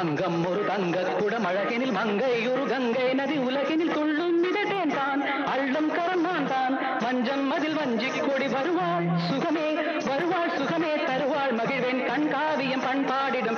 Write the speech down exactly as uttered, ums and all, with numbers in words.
அங்கம் ஒரு தங்க குடம் அழகெனில் மங்கை ஒரு கங்கை நதி உலகினில் துள்ளும் மிதட்டேன் தான் அள்ளும் கரம் நான் தான் மஞ்சம் மதில் வஞ்சி கொடி வருவாள் சுகமே வருவாள் சுகமே தருவாள் மகிழ்வேன் கண் காவியம் பண்பாடிடும்